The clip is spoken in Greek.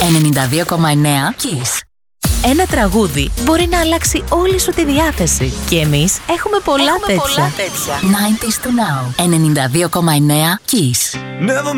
92,9 Kiss. Ένα τραγούδι μπορεί να αλλάξει όλη σου τη διάθεση. Και εμείς έχουμε πολλά τέτοια. 90s to now. 92,9 Kiss. Never